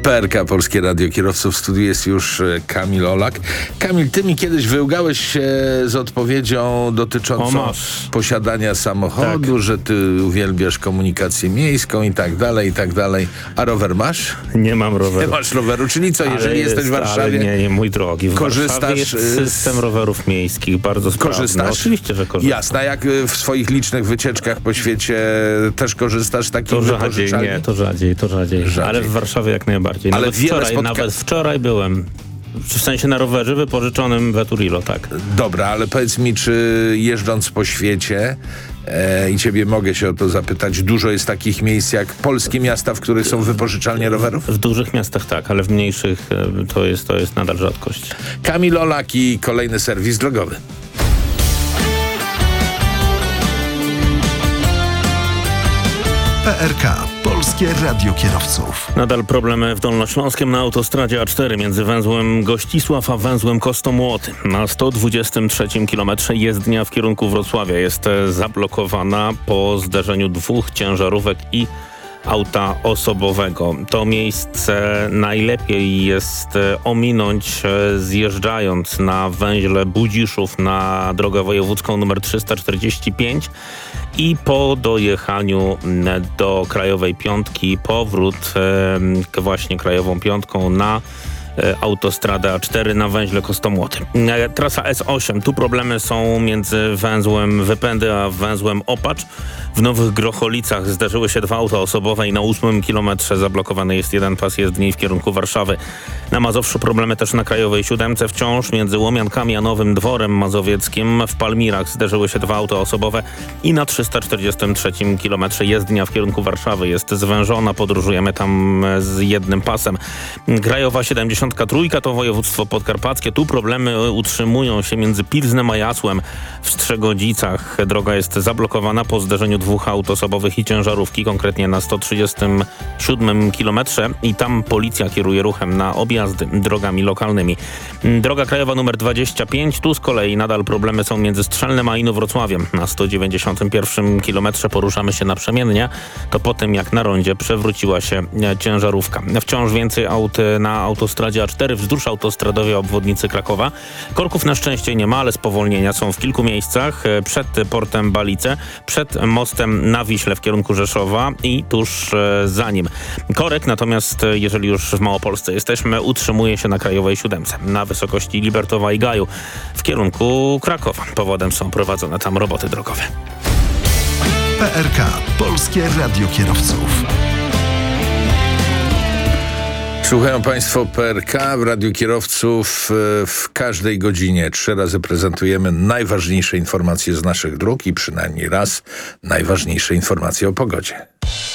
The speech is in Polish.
PRK, Polskie Radio Kierowców. W studiu jest już Kamil Olak. Kamil, ty mi kiedyś wyłgałeś się z odpowiedzią dotyczącą posiadania samochodu, tak, że ty uwielbiasz komunikację miejską i tak dalej, i tak dalej. A rower masz? Nie mam roweru. Nie masz roweru, czyli co, jeżeli jesteś w Warszawie? Nie, mój drogi. Korzystasz jest system rowerów miejskich, bardzo sprawny. Korzystasz? Oczywiście, że korzystam. Jasne, jak w swoich licznych wycieczkach po świecie też korzystasz z takich wypożyczalni? To rzadziej. Ale w Warszawie jak najbardziej. Ale Nawet wczoraj byłem. W sensie na rowerze wypożyczonym w Eturilo, tak. Dobra, ale powiedz mi, czy jeżdżąc po świecie i ciebie mogę się o to zapytać, dużo jest takich miejsc jak polskie miasta, w których są wypożyczalnie rowerów? W dużych miastach tak, ale w mniejszych to jest nadal rzadkość. Kamil Olak i kolejny serwis drogowy. PRK, Polskie Radio Kierowców. Nadal problemy w Dolnośląskiem na autostradzie A4 między węzłem Gościsław a węzłem Kostomłoty. Na 123 kilometrze jezdnia w kierunku Wrocławia jest zablokowana po zderzeniu dwóch ciężarówek i auta osobowego. To miejsce najlepiej jest ominąć zjeżdżając na węźle Budziszów na drogę wojewódzką nr 345 i po dojechaniu do Krajowej Piątki powrót właśnie Krajową Piątką na autostradę A4 na węźle Kostomłoty. Trasa S8. Tu problemy są między węzłem Wypędy a węzłem Opacz. W Nowych Grocholicach zdarzyły się dwa auta osobowe i na 8 kilometrze zablokowany jest jeden pas jezdni w kierunku Warszawy. Na Mazowszu problemy też na Krajowej 7 wciąż między Łomiankami a Nowym Dworem Mazowieckim. W Palmirach zdarzyły się dwa auta osobowe i na 343 kilometrze jezdnia w kierunku Warszawy jest zwężona. Podróżujemy tam z jednym pasem. Krajowa 73 to województwo podkarpackie. Tu problemy utrzymują się między Pilznem a Jasłem w Strzegodzicach. Droga jest zablokowana po zderzeniu dwóch aut osobowych i ciężarówki, konkretnie na 137 kilometrze i tam policja kieruje ruchem na objazdy drogami lokalnymi. Droga krajowa nr 25, tu z kolei nadal problemy są między Strzelnem a Inowrocławiem. Na 191 kilometrze poruszamy się naprzemiennie. To po tym, jak na rondzie przewróciła się ciężarówka. Wciąż więcej aut na autostradzie A4 wzdłuż autostradowej obwodnicy Krakowa. Korków na szczęście nie ma, ale spowolnienia są w kilku miejscach. Przed portem Balice, przed mostem na Wiśle w kierunku Rzeszowa i tuż za nim. Korek natomiast, jeżeli już w Małopolsce jesteśmy, utrzymuje się na Krajowej 7 na wysokości Libertowa i Gaju w kierunku Krakowa. Powodem są prowadzone tam roboty drogowe. PRK, Polskie Radio Kierowców. Słuchają Państwo PRK w Radiu Kierowców. W każdej godzinie 3 razy prezentujemy najważniejsze informacje z naszych dróg i przynajmniej raz najważniejsze informacje o pogodzie.